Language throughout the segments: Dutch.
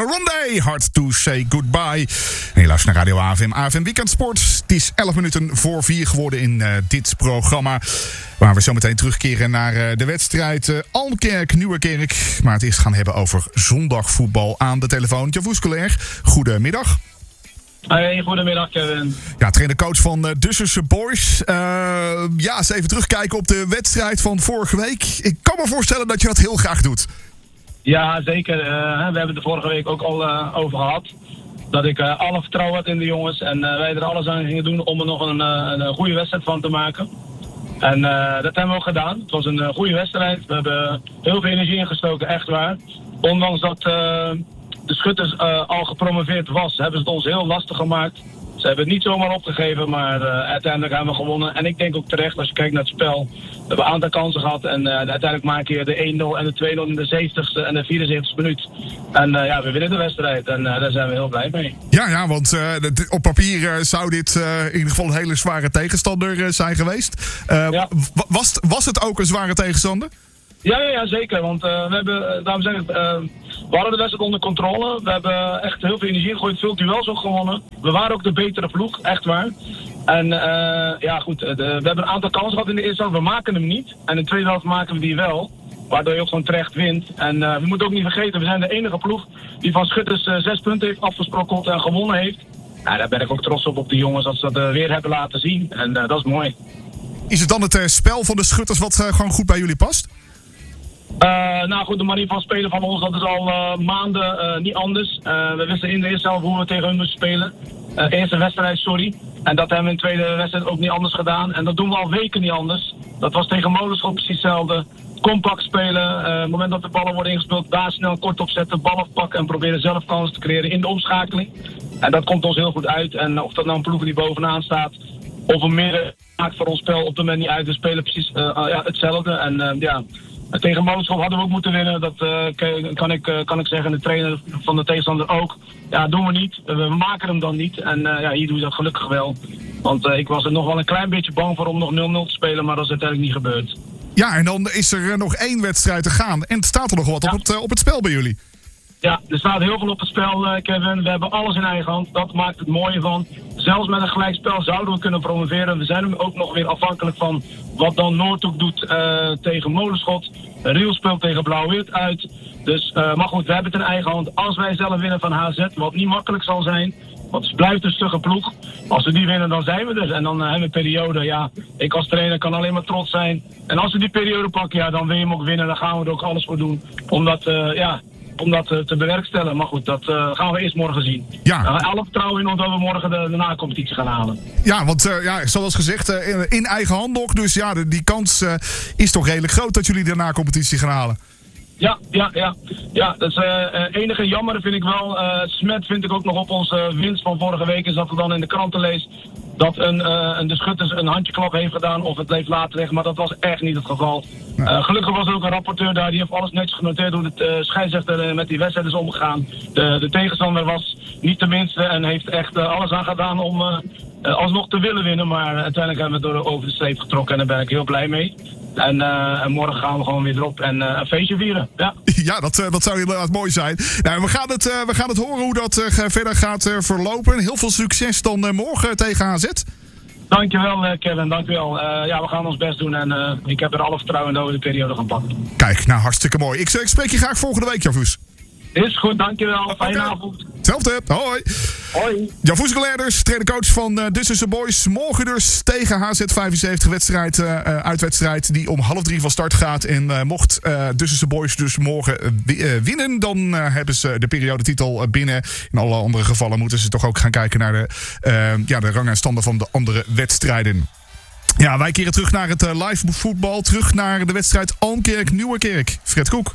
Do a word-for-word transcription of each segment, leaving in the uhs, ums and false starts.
Rondé, Hard to Say Goodbye. En je luistert naar Radio A F M, A F M Weekend Sport. Het is elf minuten voor vier geworden in uh, dit programma. Waar we zo meteen terugkeren naar uh, de wedstrijd uh, Almkerk-Nieuwerkerk. Maar het eerst gaan hebben over zondagvoetbal aan de telefoon. Javoes Koller, goedemiddag. Hey, goedemiddag Kevin. Ja, trainer-coach van uh, Dussense Boys. Uh, ja, eens even terugkijken op de wedstrijd van vorige week. Ik kan me voorstellen dat je dat heel graag doet. Ja, zeker. Uh, we hebben het de vorige week ook al uh, over gehad. Dat ik uh, alle vertrouwen had in de jongens. En uh, wij er alles aan gingen doen om er nog een, uh, een goede wedstrijd van te maken. En uh, dat hebben we ook gedaan. Het was een uh, goede wedstrijd. We hebben heel veel energie ingestoken, echt waar. Ondanks dat uh, de Schutters uh, al gepromoveerd was, hebben ze het ons heel lastig gemaakt. Ze hebben het niet zomaar opgegeven, maar uh, uiteindelijk hebben we gewonnen. En ik denk ook terecht, als je kijkt naar het spel. We hebben een aantal kansen gehad en uh, uiteindelijk maak je de een nul en de twee nul in de zeventigste en de vierenzeventigste minuut. En uh, ja, we winnen de wedstrijd en uh, daar zijn we heel blij mee. Ja, ja, want uh, op papier uh, zou dit uh, in ieder geval een hele zware tegenstander uh, zijn geweest. Uh, ja. was, was het ook een zware tegenstander? Ja, ja, ja, zeker. Want uh, we hebben, daarom zeg ik, uh, we hadden de wedstrijd onder controle. We hebben echt heel veel energie gegooid, veel duels ook gewonnen. We waren ook de betere ploeg, echt waar. En uh, ja, goed, de, we hebben een aantal kansen gehad in de eerste helft. We maken hem niet. En in de tweede helft maken we die wel. Waardoor je ook gewoon terecht wint. En uh, we moeten ook niet vergeten, we zijn de enige ploeg die van Schutters uh, zes punten heeft afgesprokkeld en gewonnen heeft. Nou, daar ben ik ook trots op op de jongens dat ze dat uh, weer hebben laten zien. En uh, dat is mooi. Is het dan het uh, spel van de Schutters wat uh, gewoon goed bij jullie past? Uh, nou goed, de manier van spelen van ons, dat is al uh, maanden uh, niet anders. Uh, we wisten in de eerste helft hoe we tegen hun moesten spelen. Uh, eerste wedstrijd, sorry. En dat hebben we in de tweede wedstrijd ook niet anders gedaan. En dat doen we al weken niet anders. Dat was tegen Molenschot precies hetzelfde. Compact spelen, uh, op het moment dat de ballen worden ingespeeld, daar snel kort op zetten, bal afpakken en proberen zelf kansen te creëren in de omschakeling. En dat komt ons heel goed uit. En of dat nou een ploeg die bovenaan staat, of een midden, maakt voor ons spel op de moment niet uit. We spelen precies uh, uh, ja, hetzelfde. En uh, ja... Tegen Molenschot hadden we ook moeten winnen, dat uh, kan, ik, uh, kan ik zeggen. De trainer van de tegenstander ook. Ja, doen we niet. We maken hem dan niet. En uh, ja, hier doen we dat gelukkig wel. Want uh, ik was er nog wel een klein beetje bang voor om nog nul nul te spelen, maar dat is uiteindelijk niet gebeurd. Ja, en dan is er uh, nog één wedstrijd te gaan. En het staat er nog wat ja. op, het, uh, op het spel bij jullie. Ja, er staat heel veel op het spel, uh, Kevin. We hebben alles in eigen hand. Dat maakt het mooie van. Zelfs met een gelijkspel zouden we kunnen promoveren. We zijn ook nog weer afhankelijk van wat dan Noordhoek doet uh, tegen Molenschot. Riel speelt tegen Blauw-Wit uit. Dus, uh, maar goed, we hebben het in eigen hand. Als wij zelf winnen van H Z, wat niet makkelijk zal zijn. Want het blijft een stugge ploeg. Als we die winnen, dan zijn we er. En dan uh, hebben we een periode, ja. Ik als trainer kan alleen maar trots zijn. En als we die periode pakken, ja, dan wil je hem ook winnen. Dan gaan we er ook alles voor doen. Omdat, uh, ja... om dat uh, te bewerkstelligen. Maar goed, dat uh, gaan we eerst morgen zien. Ja. Uh, alle vertrouwen in ons dat we morgen de, de na-competitie gaan halen. Ja, want uh, ja, zoals gezegd, uh, in eigen hand nog. Dus ja, de, die kans uh, is toch redelijk groot dat jullie de na-competitie gaan halen. Ja, ja, ja. Ja, dat is uh, enige jammer vind ik wel. Uh, Smet vind ik ook nog op onze winst van vorige week. Is dat we dan in de kranten lezen dat een, uh, een de Schutters een handjeklap heeft gedaan of het bleef later weg. Maar dat was echt niet het geval. Uh, gelukkig was er ook een rapporteur daar. Die heeft alles netjes genoteerd hoe de uh, scheidsrechter uh, met die wedstrijd is omgegaan. De, de tegenstander was niet de minste en heeft echt uh, alles aan gedaan om uh, uh, alsnog te willen winnen. Maar uh, uiteindelijk hebben we het door over de streep getrokken en daar ben ik heel blij mee. En, uh, en morgen gaan we gewoon weer erop en uh, een feestje vieren. Ja, ja dat, uh, dat zou inderdaad mooi zijn. Nou, we, gaan het, uh, we gaan het horen hoe dat uh, verder gaat uh, verlopen. Heel veel succes dan uh, morgen tegen H Z. Dankjewel uh, Kevin, dankjewel. Uh, ja, we gaan ons best doen en uh, ik heb er alle vertrouwen in dat we de periode gaan pakken. Kijk, nou hartstikke mooi. Ik, ik spreek je graag volgende week, Javoes. Is goed, dankjewel. Fijne okay. avond. Hetzelfde. Hoi. Hoi. Javoes Geleerders, trainer-coach van uh, Dussense Boys. Morgen dus tegen H Z vijfenzeventig wedstrijd, uh, uitwedstrijd die om half drie van start gaat. En uh, mocht uh, Dussense Boys dus morgen uh, winnen, dan uh, hebben ze de periodetitel binnen. In alle andere gevallen moeten ze toch ook gaan kijken naar de, uh, ja, de rang en standen van de andere wedstrijden. Ja, wij keren terug naar het uh, live voetbal. Terug naar de wedstrijd Almkerk-Nieuwerkerk. Fred Koek.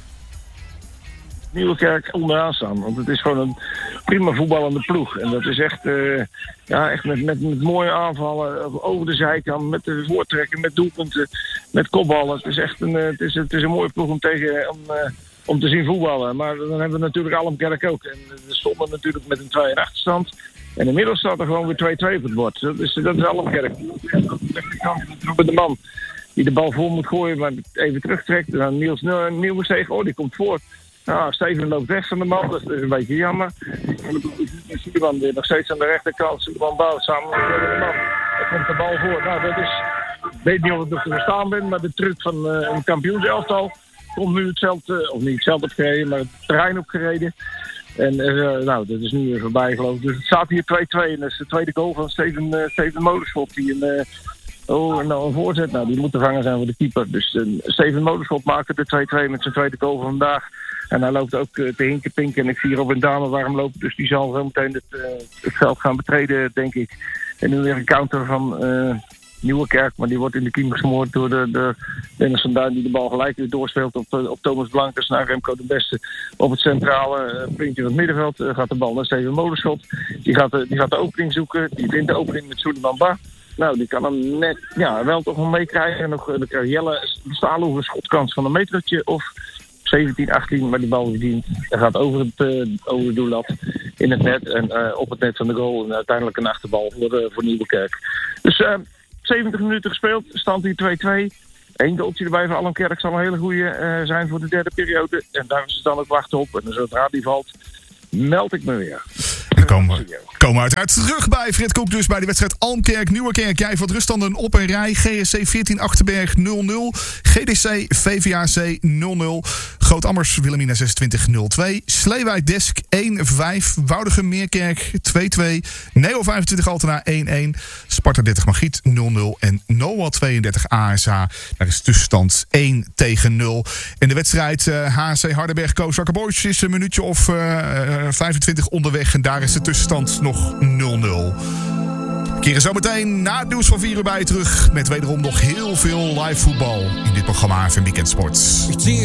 Nieuwerkerk onderaan staan. Want het is gewoon een prima voetballende ploeg. En dat is echt, uh, ja, echt met, met, met mooie aanvallen over de zijkant, met de voortrekken, met doelpunten, met kopballen. Het is echt een, het is, het is een mooie ploeg om, tegen, om, uh, om te zien voetballen. Maar dan hebben we natuurlijk Almkerk ook. En we stonden natuurlijk met een twee achterstand. En inmiddels staat er gewoon weer twee-twee op het bord. Dat is, dat is Almkerk. De man die de bal voor moet gooien, maar even terugtrekt. Dan Niels Nieuwensteeg, oh die komt voor. Nou, Steven loopt weg van de man, dat is een beetje jammer. En dan is Suleiman weer nog steeds aan de rechterkant. Suleiman bouwt samen met de man. Daar komt de bal voor. Nou, dat is, ik weet niet of ik nog te verstaan ben, maar de truc van uh, een kampioenselftal komt nu het veld, uh, of niet het veld opgereden, maar het terrein opgereden. En uh, nou, dat is nu weer voorbij geloof ik. Dus het staat hier twee-twee en dat is de tweede goal van Steven, uh, Steven Molenschot. Die een, uh, oh, nou, een voorzet, nou, die moet te vangen zijn voor de keeper. Dus uh, Steven Molenschot maakte de twee-twee met zijn tweede goal van vandaag. En hij loopt ook uh, te hinken pinken en ik zie hier op een dame warm lopen. Dus die zal zo meteen het, uh, het veld gaan betreden, denk ik. En nu weer een counter van uh, Nieuwekerk, maar die wordt in de kiem gesmoord door de, de Dennis van Duin die de bal gelijk weer doorspeelt op, op Thomas Blankers naar Remco de Beste. Op het centrale uh, puntje van het middenveld uh, gaat de bal naar Steven Molenschot. Die gaat, uh, die gaat de opening zoeken, die vindt de opening met Suleiman Ba. Nou, die kan hem net, ja, wel toch wel meekrijgen. En nog, dan krijgt Jelle Stalo een schotkans van een metertje of zeventien, achttien, maar die bal verdient. Hij gaat over het, uh, over de doellat in het net en uh, op het net van de goal. En uiteindelijk een achterbal voor, uh, voor Nieuwekerk. Dus uh, zeventig minuten gespeeld, stand hier twee-twee. Eén goaltje erbij voor Allemkerk zal een hele goede uh, zijn voor de derde periode. En daar is het dan ook wachten op. En zodra die valt, meld ik me weer. Dan komen we, komen we uiteraard terug bij Fred Koek. Dus bij de wedstrijd Almkerk, Nieuwerkerk. Jij valt ruststanden op een rij. G S C veertien Achterberg nul nul. G D C V V A C nul nul. Groot-Ammers Wilhelmina zesentwintig nul twee. Sleewijk Desk één vijf. Woudegem Meerkerk twee twee. Neo vijfentwintig Altena één één. Sparta dertig Magiet nul nul. En Noah tweeëndertig A S H. Daar is tussenstand één tegen nul. In de wedstrijd uh, H C Hardenberg Kooswakker Boys is een minuutje of uh, vijfentwintig onderweg. En daar is de tussenstand nog nul nul. We keren zo meteen na het nieuws van vier uur bij je terug. Met wederom nog heel veel live voetbal in dit programma F M Weekend Sports.